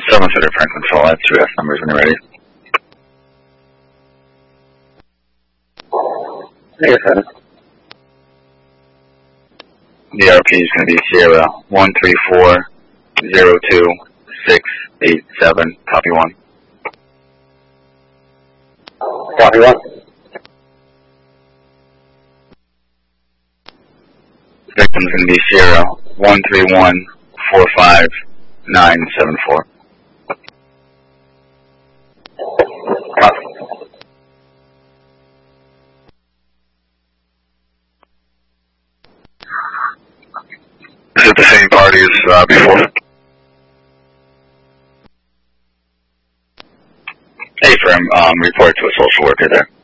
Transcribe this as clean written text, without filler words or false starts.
7 Center Franklin Control, I have 2 F numbers when you're ready. Negative. The RP is going to be Sierra 134-02-687, copy 1. Copy 1. Victim is going to be Sierra 131-45974. Copy. Is it the same party as before? A-firm, report to a social worker there.